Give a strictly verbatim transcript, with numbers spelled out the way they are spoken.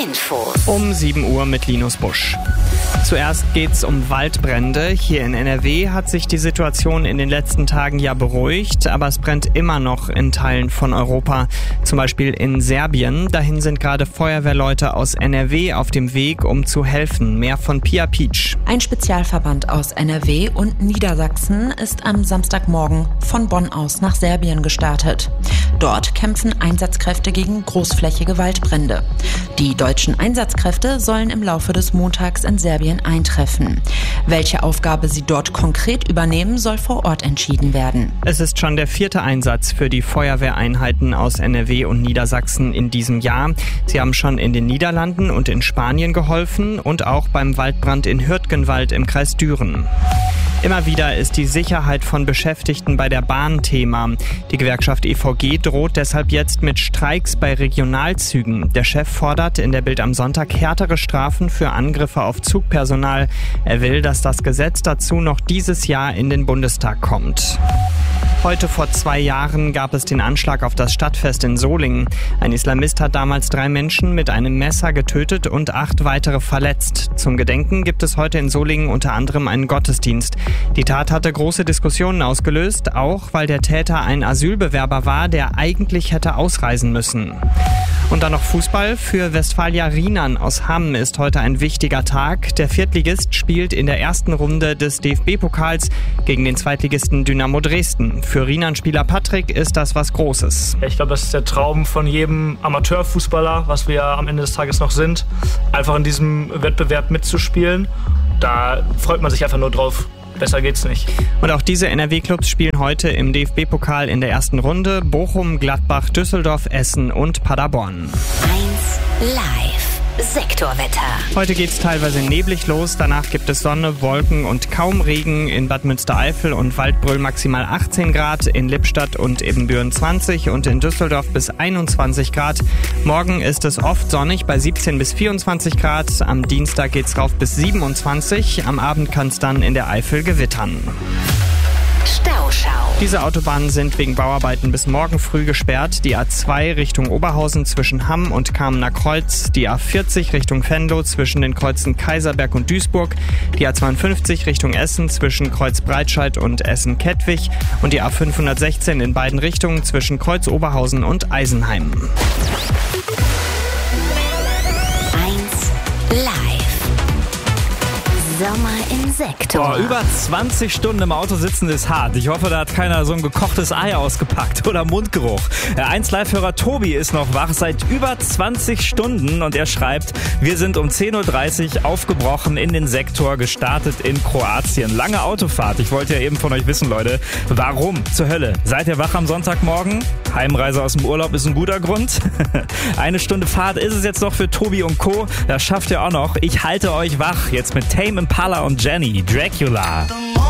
Infos. Um sieben Uhr mit Linus Busch. Zuerst geht's um Waldbrände. Hier in N R W hat sich die Situation in den letzten Tagen ja beruhigt, aber es brennt immer noch in Teilen von Europa. Zum Beispiel in Serbien. Dahin sind gerade Feuerwehrleute aus N R W auf dem Weg, um zu helfen. Mehr von Pia Pietsch. Ein Spezialverband aus N R W und Niedersachsen ist am Samstagmorgen von Bonn aus nach Serbien gestartet. Dort kämpfen Einsatzkräfte gegen großflächige Waldbrände. Die deutschen Einsatzkräfte sollen im Laufe des Montags in Serbien eintreffen. Welche Aufgabe sie dort konkret übernehmen, soll vor Ort entschieden werden. Es ist schon der vierte Einsatz für die Feuerwehreinheiten aus N R W und Niedersachsen in diesem Jahr. Sie haben schon in den Niederlanden und in Spanien geholfen und auch beim Waldbrand in Hürtgenwald im Kreis Düren. Immer wieder ist die Sicherheit von Beschäftigten bei der Bahn Thema. Die Gewerkschaft E V G droht deshalb jetzt mit Streiks bei Regionalzügen. Der Chef fordert in der Bild am Sonntag härtere Strafen für Angriffe auf Zugpersonal. Er will, dass das Gesetz dazu noch dieses Jahr in den Bundestag kommt. Heute vor zwei Jahren gab es den Anschlag auf das Stadtfest in Solingen. Ein Islamist hat damals drei Menschen mit einem Messer getötet und acht weitere verletzt. Zum Gedenken gibt es heute in Solingen unter anderem einen Gottesdienst. Die Tat hatte große Diskussionen ausgelöst, auch weil der Täter ein Asylbewerber war, der eigentlich hätte ausreisen müssen. Und dann noch Fußball. Für Westfalia Rienan aus Hamm ist heute ein wichtiger Tag. Der Viertligist spielt in der ersten Runde des D F B-Pokals gegen den Zweitligisten Dynamo Dresden. Für Rienan-Spieler Patrick ist das was Großes. Ich glaube, das ist der Traum von jedem Amateurfußballer, was wir am Ende des Tages noch sind, einfach in diesem Wettbewerb mitzuspielen. Da freut man sich einfach nur drauf. Besser geht's nicht. Und auch diese N R W-Clubs spielen heute im D F B-Pokal in der ersten Runde. Bochum, Gladbach, Düsseldorf, Essen und Paderborn. eins live. Sektorwetter. Heute geht's teilweise neblig los, danach gibt es Sonne, Wolken und kaum Regen. In Bad Münstereifel und Waldbröl maximal achtzehn Grad, in Lippstadt und Ibbenbüren zwanzig und in Düsseldorf bis einundzwanzig Grad. Morgen ist es oft sonnig bei siebzehn bis vierundzwanzig Grad. Am Dienstag geht's rauf bis siebenundzwanzig. Am Abend kann's dann in der Eifel gewittern. Stauschau. Diese Autobahnen sind wegen Bauarbeiten bis morgen früh gesperrt. Die A zwei Richtung Oberhausen zwischen Hamm und Kamener Kreuz, die A vierzig Richtung Venlo zwischen den Kreuzen Kaiserberg und Duisburg, die A zweiundfünfzig Richtung Essen zwischen Kreuz Breitscheid und Essen-Kettwig und die A fünfhundertsechzehn in beiden Richtungen zwischen Kreuz Oberhausen und Eisenheim. eins live. Sommer im Sektor. Boah, über zwanzig Stunden im Auto sitzen ist hart. Ich hoffe, da hat keiner so ein gekochtes Ei ausgepackt oder Mundgeruch. Der eins Live-Hörer Tobi ist noch wach seit über zwanzig Stunden und er schreibt, wir sind um zehn Uhr dreißig aufgebrochen in den Sektor, gestartet in Kroatien. Lange Autofahrt. Ich wollte ja eben von euch wissen, Leute, warum zur Hölle? Seid ihr wach am Sonntagmorgen? Heimreise aus dem Urlaub ist ein guter Grund. Eine Stunde Fahrt ist es jetzt noch für Tobi und Co. Das schafft ihr auch noch. Ich halte euch wach. Jetzt mit Tame Impala und Jenny, Dracula.